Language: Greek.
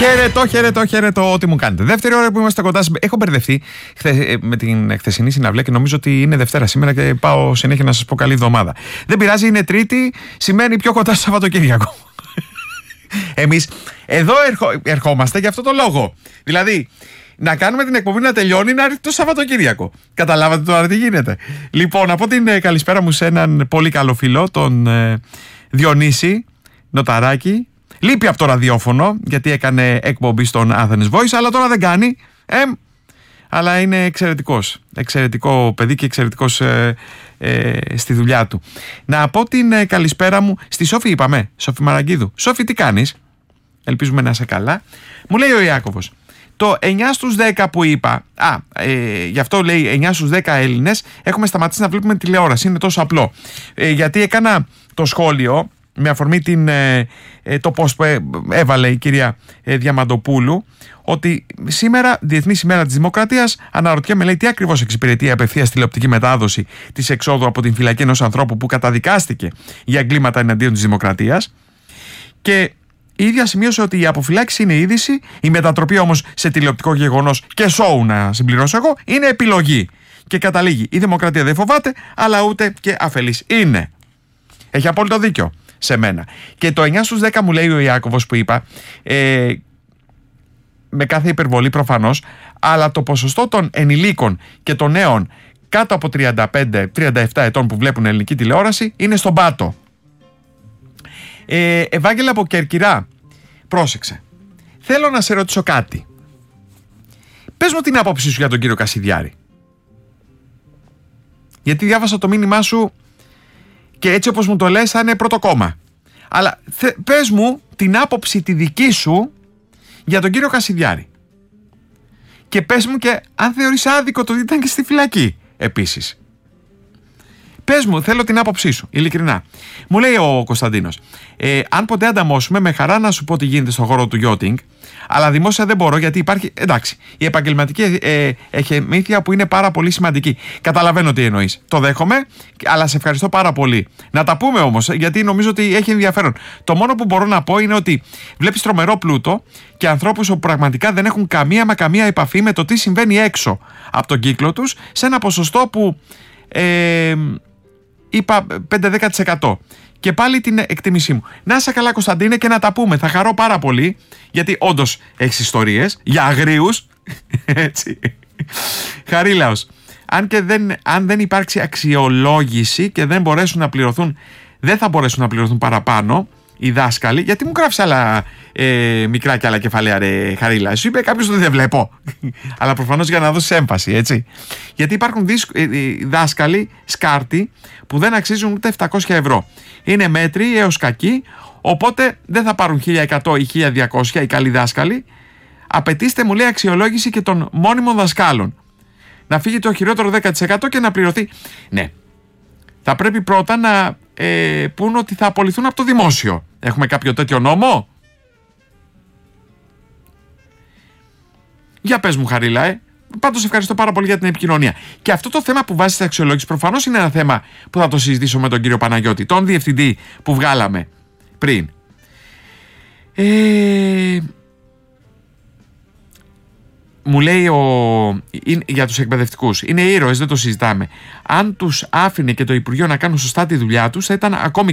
Χαιρετώ ό,τι μου κάνετε. Δεύτερη ώρα που είμαστε κοντά. Έχω μπερδευτεί με την χθεσινή συναυλία και νομίζω ότι είναι Δευτέρα σήμερα και πάω συνέχεια να σας πω καλή εβδομάδα. Δεν πειράζει, είναι Τρίτη, σημαίνει πιο κοντά στο Σαββατοκύριακο. Εμείς εδώ ερχόμαστε για αυτό το λόγο. Δηλαδή, να κάνουμε την εκπομπή να τελειώνει να έρθει το Σαββατοκύριακο. Καταλάβατε τώρα τι γίνεται. Λοιπόν, από την καλησπέρα μου σε έναν πολύ καλό φίλο, τον Διονύση Νοταράκη. Λείπει από το ραδιόφωνο γιατί έκανε εκπομπή στον Athens Voice, αλλά τώρα δεν κάνει. Αλλά είναι εξαιρετικός. Εξαιρετικό παιδί και εξαιρετικός στη δουλειά του. Να πω την καλησπέρα μου στη Σόφη, είπαμε. Σόφη Μαραγκίδου. Σόφη, τι κάνεις? Ελπίζουμε να είσαι καλά. Μου λέει ο Ιάκωβος, το 9 στους 10 που είπα, γι' αυτό λέει 9 στους 10 Έλληνες έχουμε σταματήσει να βλέπουμε τηλεόραση. Είναι τόσο απλό. Γιατί έκανα το σχόλιο με αφορμή το post που έβαλε η κυρία Διαμαντοπούλου, ότι σήμερα, Διεθνής ημέρα της Δημοκρατίας, αναρωτιέμαι, λέει, τι ακριβώς εξυπηρετεί η απευθείας τηλεοπτική μετάδοση της εξόδου από την φυλακή ενός ανθρώπου που καταδικάστηκε για εγκλήματα εναντίον της δημοκρατίας. Και η ίδια σημείωσε ότι η αποφυλάξη είναι είδηση, η μετατροπή όμως σε τηλεοπτικό γεγονός και σόου, να συμπληρώσω εγώ, είναι επιλογή. Και καταλήγει, η δημοκρατία δεν φοβάται, αλλά ούτε και αφελής είναι. Έχει απόλυτο δίκιο σε μένα. Και το 9 στους 10 μου λέει ο Ιάκωβος που είπα, με κάθε υπερβολή προφανώς, αλλά το ποσοστό των ενηλίκων και των νέων κάτω από 35-37 ετών που βλέπουν ελληνική τηλεόραση είναι στον πάτο. Ευάγγελα από Κερκυρά, πρόσεξε. Θέλω να σε ρωτήσω κάτι. Πες μου την άποψή σου για τον κύριο Κασιδιάρη. Γιατί διάβασα το μήνυμά σου και έτσι όπως μου το λες θα είναι πρώτο κόμμα. Αλλά πες μου την άποψη τη δική σου για τον κύριο Κασιδιάρη. Και πες μου και αν θεωρείς άδικο το ότι ήταν και στη φυλακή επίσης. Πες μου, θέλω την άποψή σου, ειλικρινά. Μου λέει ο Κωνσταντίνος, αν ποτέ ανταμώσουμε, με χαρά να σου πω τι γίνεται στον χώρο του yachting, αλλά δημόσια δεν μπορώ γιατί υπάρχει, εντάξει, η επαγγελματική εχεμήθεια που είναι πάρα πολύ σημαντική. Καταλαβαίνω τι εννοείς. Το δέχομαι, αλλά σε ευχαριστώ πάρα πολύ. Να τα πούμε όμως, γιατί νομίζω ότι έχει ενδιαφέρον. Το μόνο που μπορώ να πω είναι ότι βλέπεις τρομερό πλούτο και ανθρώπους που πραγματικά δεν έχουν καμία επαφή με το τι συμβαίνει έξω από τον κύκλο τους, σε ένα ποσοστό που είπα 5-10%. Και πάλι την εκτίμησή μου. Να είσαι καλά, Κωνσταντίνε, και να τα πούμε. Θα χαρώ πάρα πολύ, γιατί όντως έχεις ιστορίες για αγρίους. Έτσι. Χαρίλαος. Αν δεν υπάρξει αξιολόγηση και δεν θα μπορέσουν να πληρωθούν παραπάνω οι δάσκαλοι. Γιατί μου γράφεις άλλα μικρά και άλλα κεφαλαία, ρε Χαρίλα? Σου είπε κάποιος ότι δεν βλέπω. Αλλά προφανώς για να δώσεις έμφαση, έτσι. Γιατί υπάρχουν δάσκαλοι σκάρτη που δεν αξίζουν ούτε 700 ευρώ. Είναι μέτροι έως κακοί, οπότε δεν θα πάρουν 1100 ή 1200 οι καλοί δάσκαλοι. Απαιτήστε, μου λέει, αξιολόγηση και των μόνιμων δασκάλων. Να φύγει το χειρότερο 10% και να πληρωθεί. Ναι. Θα πρέπει πρώτα να πούν ότι θα απολυθούν από το δημόσιο. Έχουμε κάποιο τέτοιο νόμο? Για πες μου, Χαρίλα, Πάντως ευχαριστώ πάρα πολύ για την επικοινωνία. Και αυτό το θέμα που βάζεις στην αξιολόγηση προφανώς είναι ένα θέμα που θα το συζητήσω με τον κύριο Παναγιώτη, τον διευθυντή που βγάλαμε πριν. Μου λέει για τους εκπαιδευτικούς, είναι ήρωες, δεν το συζητάμε. Αν τους άφηνε και το Υπουργείο να κάνουν σωστά τη δουλειά τους, θα ήταν ακόμη